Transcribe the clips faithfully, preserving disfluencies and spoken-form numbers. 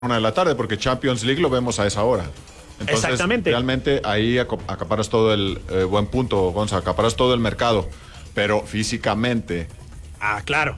una de la tarde, porque Champions League lo vemos a esa hora. Entonces, exactamente. Realmente ahí acaparas todo el eh, buen punto, Gonza, acaparas todo el mercado, pero físicamente. Ah, claro.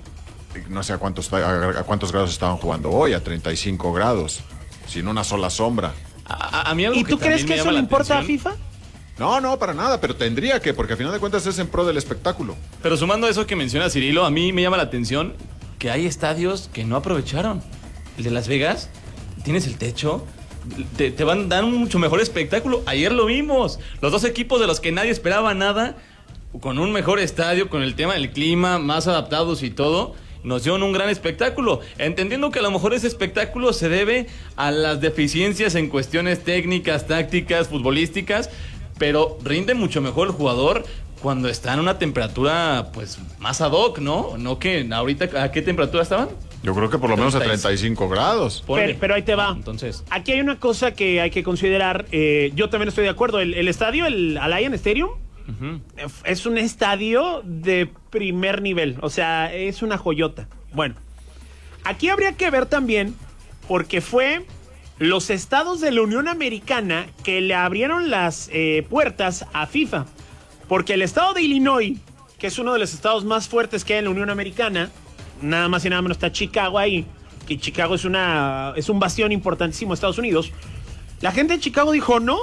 No sé a cuántos, a, a cuántos grados estaban jugando hoy, a treinta y cinco grados, sin una sola sombra. A, a mí algo ¿Y que tú crees que eso le importa atención, a FIFA? No, no, para nada, pero tendría que, porque al final de cuentas es en pro del espectáculo. Pero sumando a eso que menciona Cirilo, a mí me llama la atención que hay estadios que no aprovecharon. El de Las Vegas, tienes el techo, te, te van a dar un mucho mejor espectáculo. Ayer lo vimos, los dos equipos de los que nadie esperaba nada, con un mejor estadio, con el tema del clima, más adaptados y todo, nos dieron un gran espectáculo, entendiendo que a lo mejor ese espectáculo se debe a las deficiencias en cuestiones técnicas, tácticas, futbolísticas, pero rinde mucho mejor el jugador cuando está en una temperatura pues más ad hoc, ¿no? No que ahorita, ¿a qué temperatura estaban? Yo creo que por lo menos a treinta y cinco grados. Pero, pero ahí te va. Entonces, aquí hay una cosa que hay que considerar. Eh, yo también estoy de acuerdo. El, el estadio, el Allianz Stadium, uh-huh. es un estadio de primer nivel. O sea, es una joyota. Bueno, aquí habría que ver también, porque fue los estados de la Unión Americana que le abrieron las eh, puertas a FIFA. Porque el estado de Illinois, que es uno de los estados más fuertes que hay en la Unión Americana, nada más y nada menos está Chicago ahí, que Chicago es una es un bastión importantísimo de Estados Unidos. La gente de Chicago dijo, no,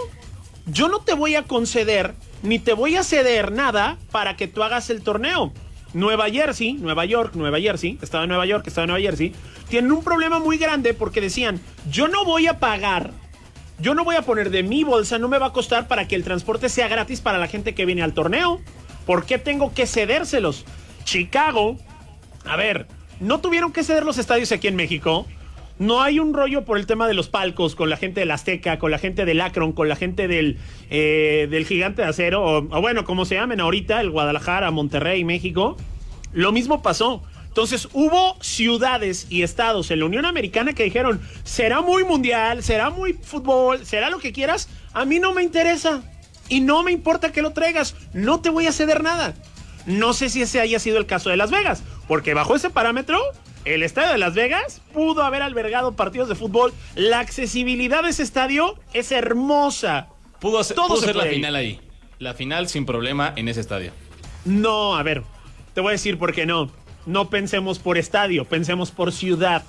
yo no te voy a conceder, ni te voy a ceder nada para que tú hagas el torneo. Nueva Jersey, Nueva York, Nueva Jersey, estaba en Nueva York, estaba en Nueva Jersey, tienen un problema muy grande porque decían, yo no voy a pagar, yo no voy a poner de mi bolsa, no me va a costar para que el transporte sea gratis para la gente que viene al torneo. ¿Por qué tengo que cedérselos? Chicago, a ver, no tuvieron que ceder los estadios aquí en México. No hay un rollo por el tema de los palcos con la gente del Azteca, con la gente del Akron, con la gente del, eh, del Gigante de Acero, o, o bueno, como se llamen ahorita, el Guadalajara, Monterrey, México. Lo mismo pasó. Entonces hubo ciudades y estados en la Unión Americana que dijeron, será muy mundial, será muy fútbol, será lo que quieras, a mí no me interesa y no me importa que lo traigas, no te voy a ceder nada. No sé si ese haya sido el caso de Las Vegas, porque bajo ese parámetro, el estadio de Las Vegas pudo haber albergado partidos de fútbol. La accesibilidad de ese estadio es hermosa. Pudo, hacer, Todo pudo se ser la puede final ahí. La final sin problema en ese estadio. No, a ver, te voy a decir por qué no. No pensemos por estadio, pensemos por ciudad.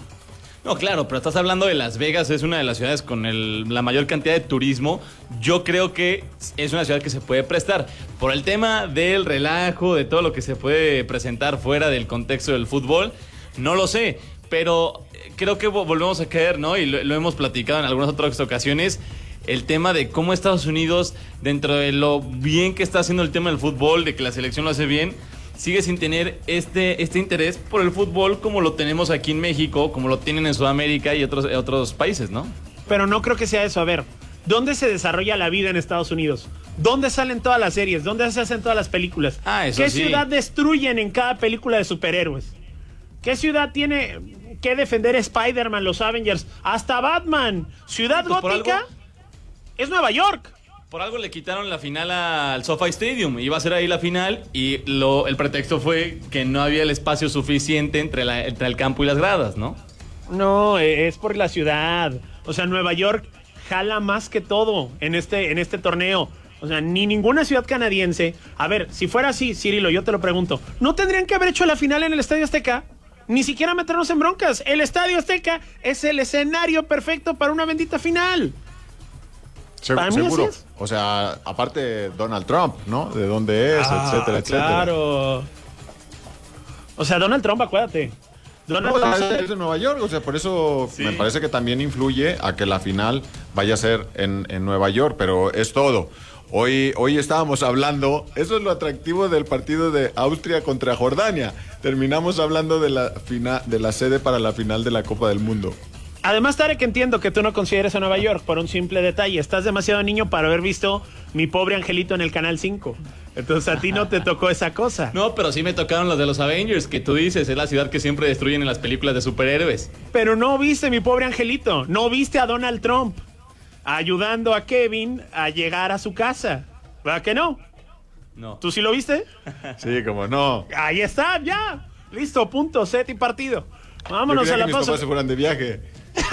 No, claro, pero estás hablando de Las Vegas, es una de las ciudades con el, la mayor cantidad de turismo. Yo creo que es una ciudad que se puede prestar. Por el tema del relajo, de todo lo que se puede presentar fuera del contexto del fútbol, no lo sé. Pero creo que volvemos a caer, ¿no? Y lo, lo hemos platicado en algunas otras ocasiones. El tema de cómo Estados Unidos, dentro de lo bien que está haciendo el tema del fútbol, de que la selección lo hace bien, sigue sin tener este, este interés por el fútbol como lo tenemos aquí en México, como lo tienen en Sudamérica y otros, otros países, ¿no? Pero no creo que sea eso. A ver, ¿dónde se desarrolla la vida en Estados Unidos? ¿Dónde salen todas las series? ¿Dónde se hacen todas las películas? Ah, eso ¿Qué sí. ciudad destruyen en cada película de superhéroes? ¿Qué ciudad tiene que defender Spider-Man, los Avengers? Hasta Batman. ¿Ciudad Pues por gótica? algo- Es Nueva York. Por algo le quitaron la final al SoFi Stadium. Iba a ser ahí la final y lo, el pretexto fue que no había el espacio suficiente entre, la, entre el campo y las gradas, ¿no? No, es por la ciudad. O sea, Nueva York jala más que todo en este, en este torneo. O sea, ni ninguna ciudad canadiense. A ver, si fuera así, Cirilo, yo te lo pregunto, ¿no tendrían que haber hecho la final en el Estadio Azteca? Ni siquiera meternos en broncas. El Estadio Azteca es el escenario perfecto para una bendita final. Se- Para mí seguro. así es. O sea, aparte Donald Trump, ¿no? De dónde es, Ah, etcétera, etcétera. Claro. O sea, Donald Trump, acuérdate. Donald No, Trump es es de Nueva York, o sea, por eso Sí. me parece que también influye a que la final vaya a ser en, en Nueva York, pero es todo. Hoy, hoy estábamos hablando, eso es lo atractivo del partido de Austria contra Jordania. Terminamos hablando de la fina, de la sede para la final de la Copa del Mundo. Además, Tarek, entiendo que tú no consideres a Nueva York por un simple detalle. Estás demasiado niño para haber visto Mi Pobre Angelito en el Canal cinco. Entonces a ti no te tocó esa cosa. No, pero sí me tocaron los de los Avengers, que tú dices, es la ciudad que siempre destruyen en las películas de superhéroes. Pero no viste Mi Pobre Angelito. No viste a Donald Trump ayudando a Kevin a llegar a su casa. ¿Verdad que no? No. ¿Tú sí lo viste? Sí, como no. Ahí está, ya. Listo, punto, set y partido. Yo Vámonos quería a la que mis pausa. papás se fueran de viaje.